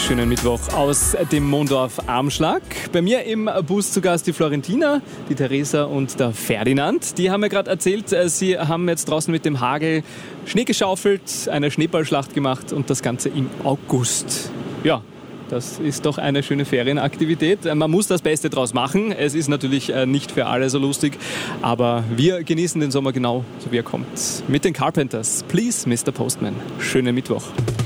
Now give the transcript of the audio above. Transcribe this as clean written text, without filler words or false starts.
Schönen Mittwoch aus dem Mondorf Armschlag. Bei mir im Bus zu Gast die Florentina, die Theresa und der Ferdinand. Die haben mir gerade erzählt, sie haben jetzt draußen mit dem Hagel Schnee geschaufelt, eine Schneeballschlacht gemacht und das Ganze im August. Ja, das ist doch eine schöne Ferienaktivität. Man muss das Beste draus machen. Es ist natürlich nicht für alle so lustig, aber wir genießen den Sommer genau so wie er kommt. Mit den Carpenters. Please, Mr. Postman. Schönen Mittwoch.